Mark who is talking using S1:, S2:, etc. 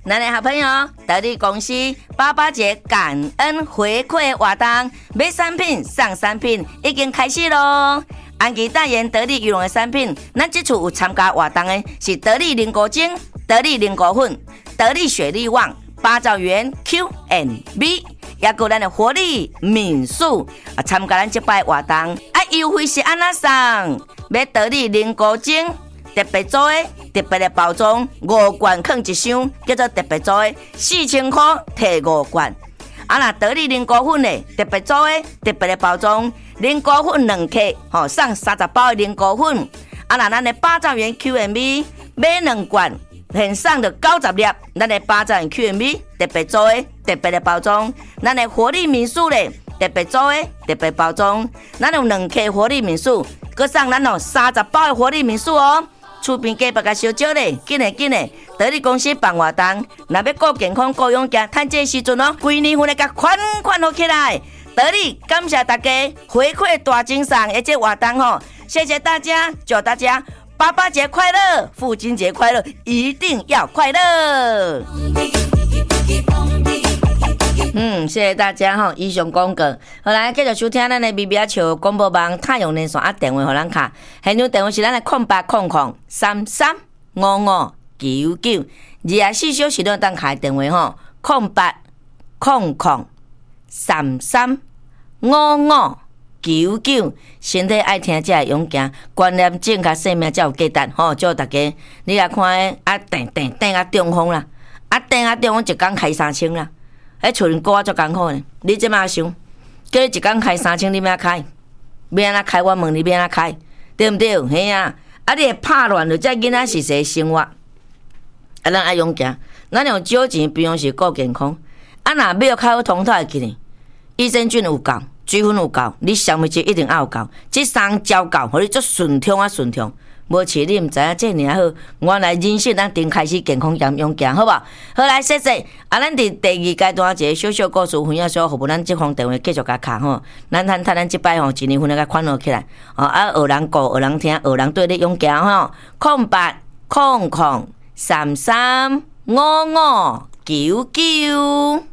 S1: 咱的好朋友得力公司88节感恩回馈活动，买产品送产品已经开始咯。安琪代言得力羽绒的产品，咱这次有参加活动的是得力凝固精、得力凝固粉、得力雪力旺、八兆元 Q&B， 也有咱的活力敏素参加咱这摆活动。优惠是安怎送？买得力凝固精特别组的特别的包装，5罐放一箱，叫做特别组的，4000块摕5罐。那得力凝固粉的特别组的特别的包装，凝固粉2克，送30包的凝固粉。那咱的8兆元 Q&B 买2罐，现送的90粒，咱的8兆元 Q&B 特别组的特别的包装，咱的活力民宿嘞。特别组的特别包装，咱有2克活力民宿，佮送咱30包的活力民宿哦。厝边隔壁甲小少咧，紧嘞！得力公司办活动，若要顾健康、顾勇健，趁这时阵哦，规年份来甲款好起来。得力感谢大家回馈大精神的这活动吼，谢谢大家，祝大家88节快乐，父亲节快乐，一定要快乐。谢谢大家吼，以上广告。好来，继续收听咱的微微笑广播网太阳连线电话，互咱卡。现场电话是咱的0800335599，24小时都当开电话吼，0800335599。身体爱听才会勇敢，观念正确，生命才有价值吼。祝大家，你来看订啊中风啦，订啊中风一工开3000啦。厝人过啊足艰苦呢，你即马想，叫你一工开3000，你要开？要安怎开？我问你要安怎开？对不对？嘿啊！你会拍乱了，这囡仔是谁生活？咱爱勇敢，咱用少钱，比方是顾健康。若没有开好通透会记呢？益生菌有够，水分有够，你上面就一定要有够。这3招够，互你足顺畅。无饲你毋知影这尔好，原来人生咱顶开始健康兼勇健，好无？好来，谢谢。咱伫第2阶段一个小小故事分享，说，互咱这方电话继续甲卡吼。咱这摆吼，一年份甲款落起来。学人顾，学人听，学人对你勇健吼。0800335599。